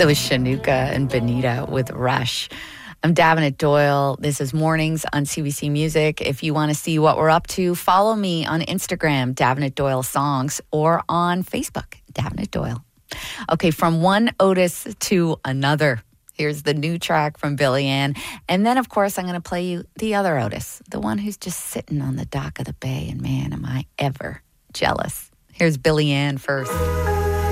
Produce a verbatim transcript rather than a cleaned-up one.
That was Shanuka and Benita with Rush. I'm Davenant Doyle. This is Mornings on C B C Music. If you want to see what we're up to, follow me on Instagram, Davenant Doyle Songs, or on Facebook, Davenant Doyle. Okay, from one Otis to another. Here's the new track from Billy Ann. And then, of course, I'm going to play you the other Otis, the one who's just sitting on the dock of the bay. And man, am I ever jealous. Here's Billy Ann first.